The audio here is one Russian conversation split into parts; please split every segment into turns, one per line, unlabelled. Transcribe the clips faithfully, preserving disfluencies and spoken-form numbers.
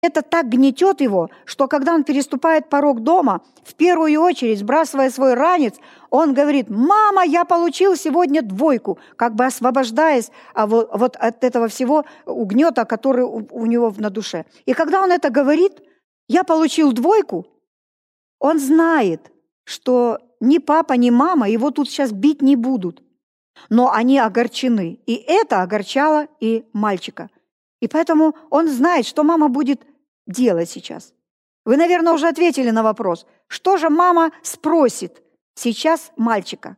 Это так гнетет его, что когда он переступает порог дома, в первую очередь, сбрасывая свой ранец, он говорит: «Мама, я получил сегодня двойку», как бы освобождаясь вот, вот от этого всего угнета, который у, у него на душе. И когда он это говорит: «Я получил двойку», он знает, что ни папа, ни мама его тут сейчас бить не будут, но они огорчены. И это огорчало и мальчика. И поэтому он знает, что мама будет делать сейчас. Вы, наверное, уже ответили на вопрос, что же мама спросит сейчас мальчика.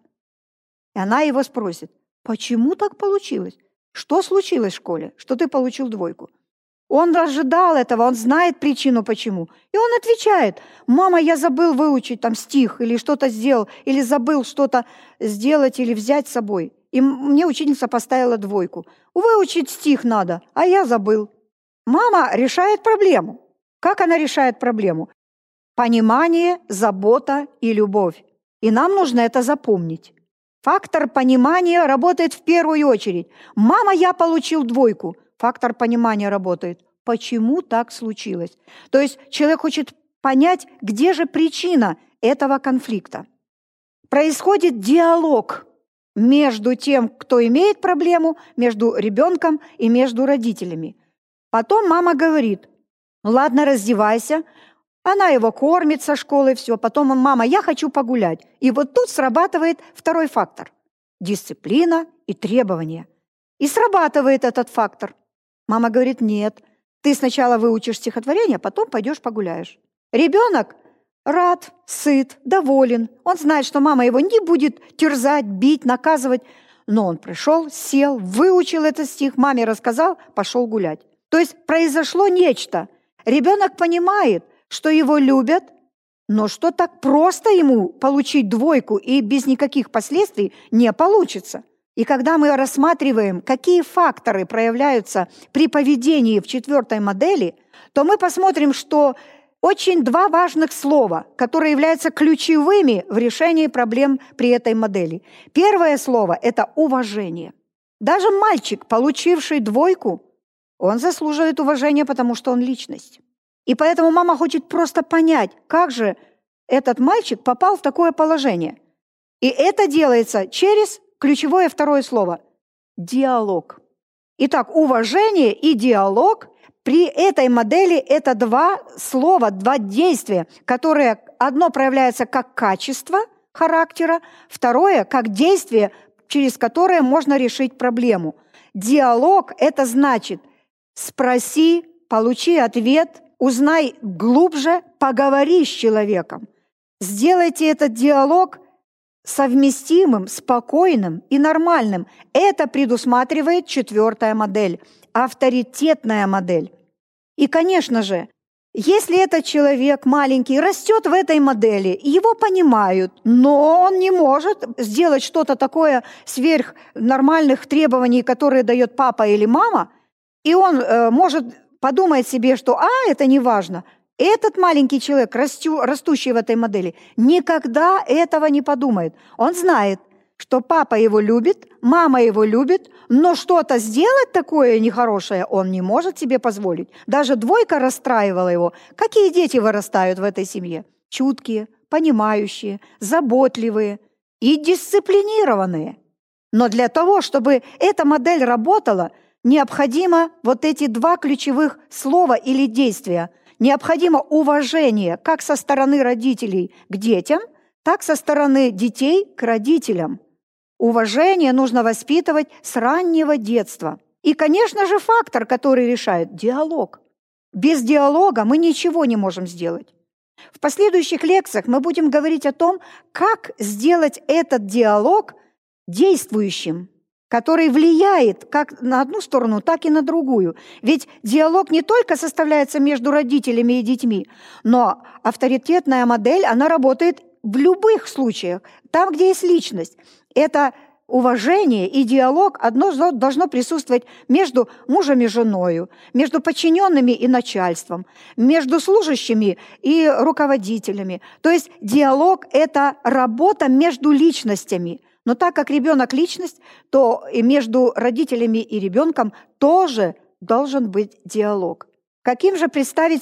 И она его спросит: почему так получилось? Что случилось в школе, что ты получил двойку? Он ожидал этого, он знает причину, почему. И он отвечает: мама, я забыл выучить там стих, или что-то сделал, или забыл что-то сделать или взять с собой. И мне учительница поставила двойку. Выучить стих надо, а я забыл. Мама решает проблему. Как она решает проблему? Понимание, забота и любовь. И нам нужно это запомнить. Фактор понимания работает в первую очередь. Мама, я получил двойку. Фактор понимания работает. Почему так случилось? То есть человек хочет понять, где же причина этого конфликта. Происходит диалог между тем, кто имеет проблему, между ребенком и между родителями. Потом мама говорит: ладно, раздевайся. Она его кормит со школы, все. Потом он: мама, я хочу погулять. И вот тут срабатывает второй фактор – дисциплина и требования. И срабатывает этот фактор. Мама говорит: нет, ты сначала выучишь стихотворение, а потом пойдешь погуляешь. Ребенок рад, сыт, доволен. Он знает, что мама его не будет терзать, бить, наказывать. Но он пришел, сел, выучил этот стих, маме рассказал, пошел гулять. То есть произошло нечто. Ребенок понимает, что его любят, но что так просто ему получить двойку и без никаких последствий не получится. И когда мы рассматриваем, какие факторы проявляются при поведении в четвертой модели, то мы посмотрим, что очень два важных слова, которые являются ключевыми в решении проблем при этой модели. Первое слово – это уважение. Даже мальчик, получивший двойку, он заслуживает уважения, потому что он личность. И поэтому мама хочет просто понять, как же этот мальчик попал в такое положение. И это делается через ключевое второе слово – диалог. Итак, уважение и диалог при этой модели – это два слова, два действия, которые одно проявляется как качество характера, второе – как действие, через которое можно решить проблему. Диалог – это значит спроси, получи ответ, узнай глубже, поговори с человеком. Сделайте этот диалог совместимым, спокойным и нормальным. Это предусматривает четвертая модель – авторитетная модель. И, конечно же, если этот человек маленький растет в этой модели, его понимают, но он не может сделать что-то такое сверх нормальных требований, которые дает папа или мама, и он э, может подумать себе, что «а, это не важно». Этот маленький человек, растю, растущий в этой модели, никогда этого не подумает. Он знает, что папа его любит, мама его любит, но что-то сделать такое нехорошее он не может себе позволить. Даже двойка расстраивала его. Какие дети вырастают в этой семье? Чуткие, понимающие, заботливые и дисциплинированные. Но для того, чтобы эта модель работала, необходимо вот эти два ключевых слова или действия. Необходимо уважение как со стороны родителей к детям, так со стороны детей к родителям. Уважение нужно воспитывать с раннего детства. И, конечно же, фактор, который решает – диалог. Без диалога мы ничего не можем сделать. В последующих лекциях мы будем говорить о том, как сделать этот диалог действующим, который влияет как на одну сторону, так и на другую. Ведь диалог не только составляется между родителями и детьми, но авторитетная модель, она работает в любых случаях, там, где есть личность. Это уважение и диалог одно должно присутствовать между мужем и женой, между подчиненными и начальством, между служащими и руководителями. То есть диалог – это работа между личностями. Но так как ребенок – личность, то и между родителями и ребенком тоже должен быть диалог. Каким же представить